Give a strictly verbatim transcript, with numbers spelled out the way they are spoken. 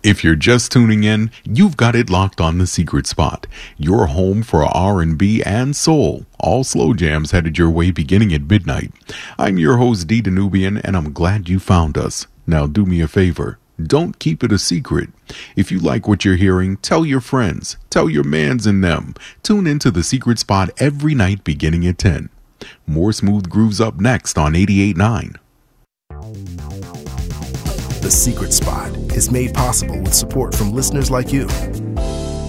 If you're just tuning in, you've got it locked on The Secret Spot, your home for R and B and soul. All slow jams headed your way beginning at midnight. I'm your host, D Danubian, and I'm glad you found us. Now do me a favor. Don't keep it a secret. If you like what you're hearing, tell your friends, tell your mans and them. Tune into The Secret Spot every night beginning at ten. More smooth grooves up next on eighty-eight point nine. The Secret Spot is made possible with support from listeners like you.